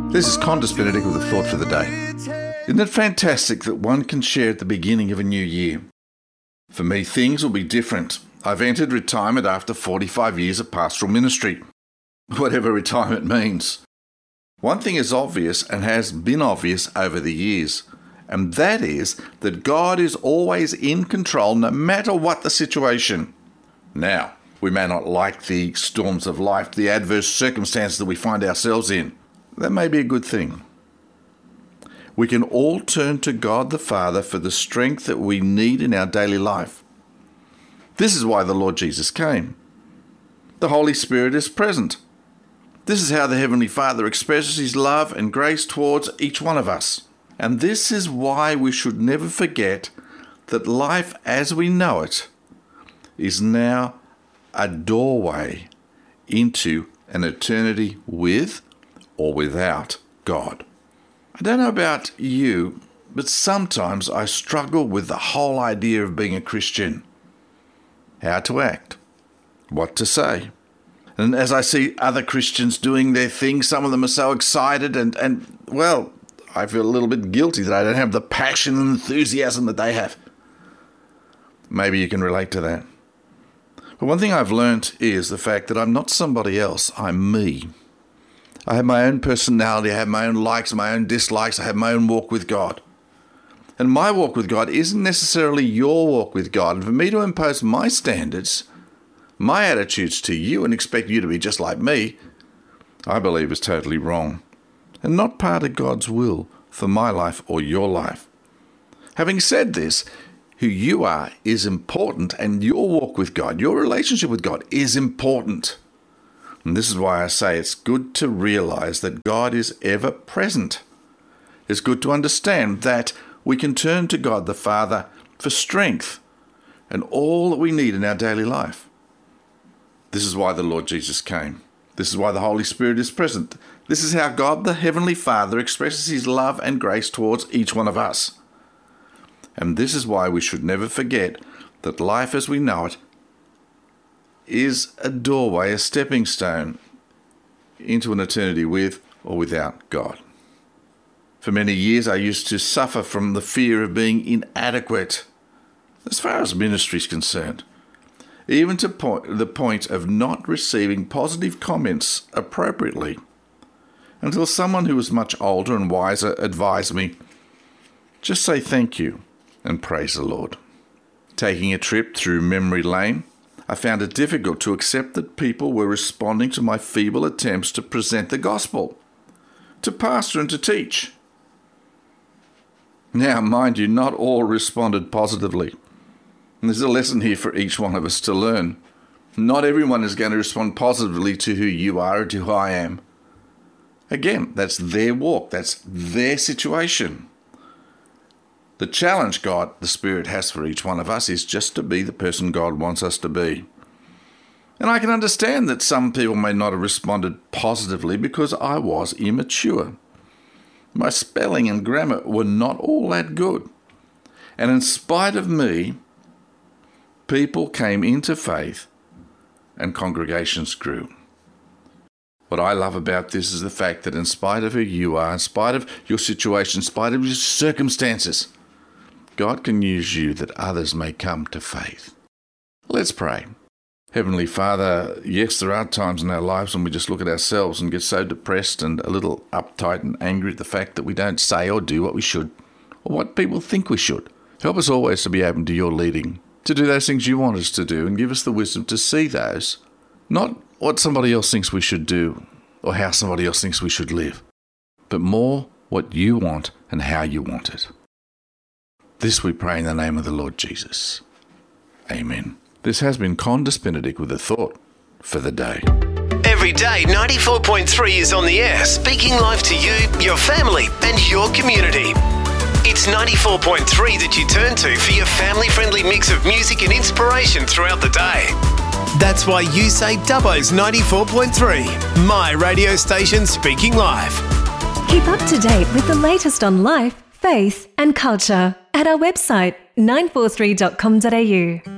This is Condis Benedict with a thought for the day. Isn't it fantastic that one can share at the beginning of a new year? For me, things will be different. I've entered retirement after 45 years of pastoral ministry, whatever retirement means. One thing is obvious and has been obvious over the years, and that is that God is always in control no matter what the situation. Now, we may not like the storms of life, the adverse circumstances that we find ourselves in. That may be a good thing. We can all turn to God the Father for the strength that we need in our daily life. This is why the Lord Jesus came. The Holy Spirit is present. This is how the Heavenly Father expresses His love and grace towards each one of us. And this is why we should never forget that life as we know it is now a doorway into an eternity with or without God. I don't know about you, but sometimes I struggle with the whole idea of being a Christian. How to act, what to say. And as I see other Christians doing their thing, some of them are so excited and well, I feel a little bit guilty that I don't have the passion and enthusiasm that they have. Maybe you can relate to that. But one thing I've learnt is the fact that I'm not somebody else, I'm me. I have my own personality, I have my own likes, my own dislikes, I have my own walk with God. And my walk with God isn't necessarily your walk with God. And for me to impose my standards, my attitudes to you and expect you to be just like me, I believe is totally wrong and not part of God's will for my life or your life. Having said this, who you are is important, and your walk with God, your relationship with God is important. And this is why I say it's good to realize that God is ever present. It's good to understand that we can turn to God the Father for strength and all that we need in our daily life. This is why the Lord Jesus came. This is why the Holy Spirit is present. This is how God the Heavenly Father expresses His love and grace towards each one of us. And this is why we should never forget that life as we know it is a doorway, a stepping stone into an eternity with or without God. For many years I used to suffer from the fear of being inadequate as far as ministry is concerned, even to the point of not receiving positive comments appropriately, until someone who was much older and wiser advised me, just say thank you and praise the Lord. Taking a trip through memory lane, I found it difficult to accept that people were responding to my feeble attempts to present the gospel, to pastor and to teach. Now, mind you, not all responded positively. And there's a lesson here for each one of us to learn. Not everyone is going to respond positively to who you are or to who I am. Again, that's their walk, that's their situation. The challenge God, the Spirit, has for each one of us is just to be the person God wants us to be. And I can understand that some people may not have responded positively because I was immature. My spelling and grammar were not all that good. And in spite of me, people came into faith and congregations grew. What I love about this is the fact that in spite of who you are, in spite of your situation, in spite of your circumstances, God can use you that others may come to faith. Let's pray. Heavenly Father, yes, there are times in our lives when we just look at ourselves and get so depressed and a little uptight and angry at the fact that we don't say or do what we should, or what people think we should. Help us always to be open to your leading, to do those things you want us to do, and give us the wisdom to see those, not what somebody else thinks we should do or how somebody else thinks we should live, but more what you want and how you want it. This we pray in the name of the Lord Jesus. Amen. This has been Condis Benedict with a thought for the day. Every day, 94.3 is on the air, speaking life to you, your family, and your community. It's 94.3 that you turn to for your family-friendly mix of music and inspiration throughout the day. That's why you say Dubbo's 94.3, my radio station speaking life. Keep up to date with the latest on life, faith and culture at our website 943.com.au.